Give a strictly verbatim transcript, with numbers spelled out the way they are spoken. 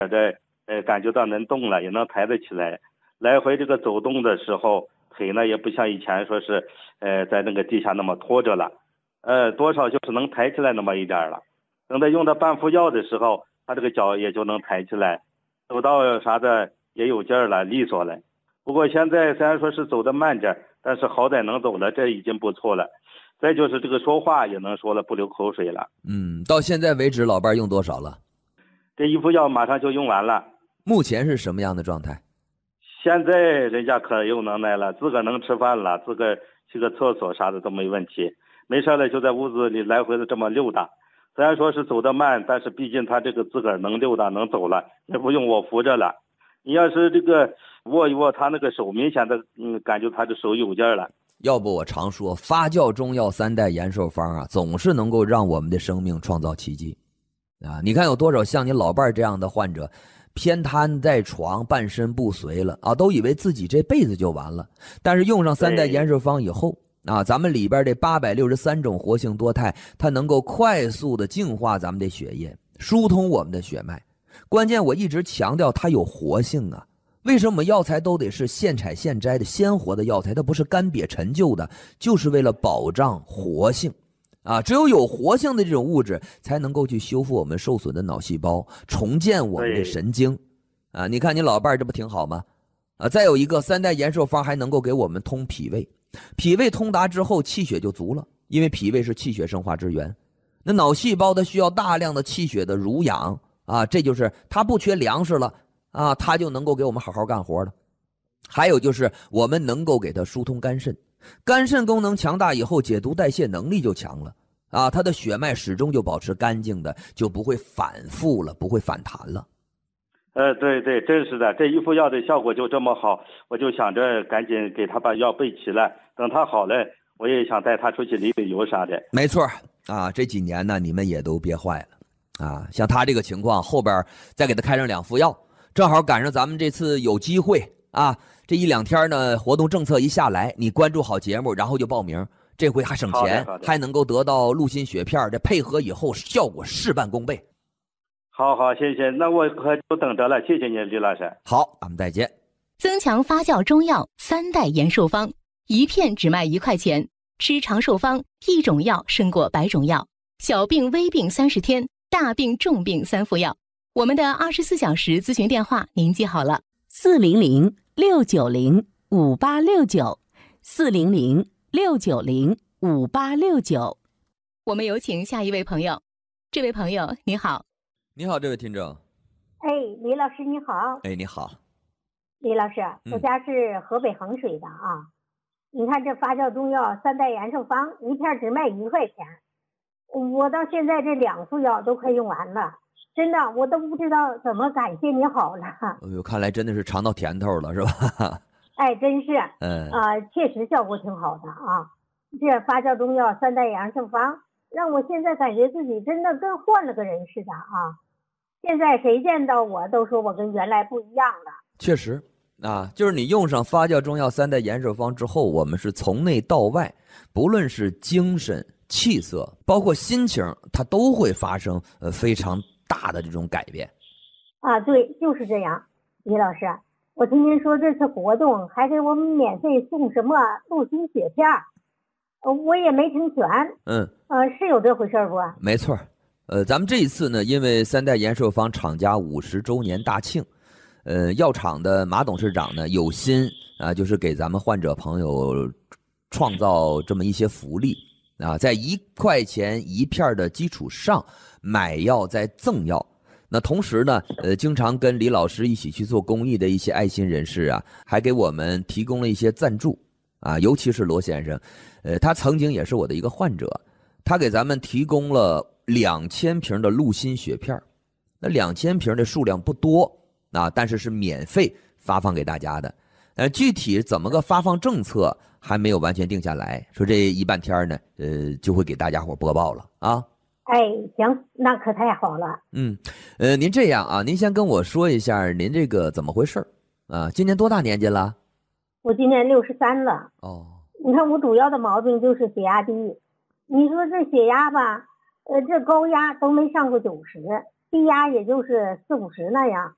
这呃感觉到能动了，也能抬得起来。来回这个走动的时候，腿呢也不像以前说是呃在那个地下那么拖着了，呃多少就是能抬起来那么一点了。等他用到半副药的时候，他这个脚也就能抬起来，走道啥的也有劲儿了，利索了。不过现在虽然说是走得慢点，但是好歹能走了，这已经不错了。再就是这个说话也能说了，不流口水了。 嗯，到现在为止，老伴儿用多少了？ 这一副药马上就用完了。 目前是什么样的状态？ 现在人家可有能耐了，自个儿能吃饭了，自个儿去个厕所啥的都没问题，没事了就在屋子里来回的这么溜达。虽然说是走得慢，但是毕竟他这个自个儿能溜达能走了，也不用我扶着了。你要是这个握一握他那个手，明显的嗯感觉他的手有劲儿了。 要不我常说，发酵中药三代延寿方啊，总是能够让我们的生命创造奇迹啊！你看有多少像你老伴儿这样的患者，偏瘫在床，半身不遂了啊，都以为自己这辈子就完了。但是用上三代延寿方以后啊，咱们里边这八百六十三种活性多肽，它能够快速的净化咱们的血液，疏通我们的血脉。关键我一直强调它有活性啊。为什么药材都得是现采现摘的鲜活的药材？它不是干瘪陈旧的，就是为了保障活性啊！只有有活性的这种物质，才能够去修复我们受损的脑细胞，重建我们的神经啊！你看你老伴儿这不挺好吗？啊，再有一个三代延寿方还能够给我们通脾胃，脾胃通达之后，气血就足了，因为脾胃是气血生化之源。那脑细胞它需要大量的气血的濡养啊，这就是它不缺粮食了。啊，它就能够给我们好好干活了。还有就是我们能够给它疏通肝肾，肝肾功能强大以后，解毒代谢能力就强了啊，它的血脉始终就保持干净的，就不会反复了，不会反弹了。 呃，对对，真是的，这一副药的效果就这么好，我就想着赶紧给他把药备齐了，等他好了，我也想带他出去旅旅游啥的。 没错啊，这几年呢，你们也都憋坏了啊，像他这个情况，后边再给他开上两副药。正好赶上咱们这次有机会啊，这一两天呢，活动政策一下来，你关注好节目，然后就报名，这回还省钱，还能够得到陆心血片，这配合以后效果事半功倍。 好好，谢谢，那我可就等着了，谢谢你，李老师。 好，咱们再见。 增强发酵中药三代延寿方，一片只卖一块钱，吃长寿方，一种药胜过百种药，小病微病三十天，大病重病三副药。我们的二十四小时咨询电话您记好了， 四零零六九零五八六九，四零零六九零五八六九。 我们有请下一位朋友。这位朋友你好。 你好，这位听众。 哎，李老师你好。 哎，你好。 李老师，我家是河北衡水的啊。嗯、你看这发酵中药三代延寿方，一片只卖一块钱，我到现在这两副药都快用完了。真的，我都不知道怎么感谢你好了。 哎呦，看来真的是尝到甜头了，是吧？ 哎，真是， 嗯啊、呃，确实效果挺好的啊。这发酵中药三代延寿方，让我现在感觉自己真的跟换了个人似的啊。现在谁见到我都说我跟原来不一样了。 确实啊，就是你用上发酵中药三代延寿方之后，我们是从内到外，不论是精神、气色，包括心情，它都会发生呃非常大的这种改变啊，对，就是这样。李老师，我听您说这次活动还给我们免费送什么陆心血片，呃，我也没听全。 嗯， 呃，是有这回事不？ 没错，呃，咱们这一次呢，因为三代延寿方厂家五十周年大庆，呃，药厂的马董事长呢有心啊，就是给咱们患者朋友创造这么一些福利啊，在一块钱一片的基础上。买药再赠药，那同时呢，呃，经常跟李老师一起去做公益的一些爱心人士啊，还给我们提供了一些赞助啊，尤其是罗先生，呃，他曾经也是我的一个患者，他给咱们提供了两千瓶的陆心血片，那两千瓶的数量不多啊，但是是免费发放给大家的，呃，具体怎么个发放政策还没有完全定下来，说这一半天呢，呃，就会给大家伙播报了啊。 哎，行，那可太好了。 嗯，呃，您这样啊，您先跟我说一下您这个怎么回事啊？今年多大年纪了？ 我今年六十三了。 哦， 你看我主要的毛病就是血压低。你说这血压吧，呃，这高压都没上过九十，低压也就是四五十那样。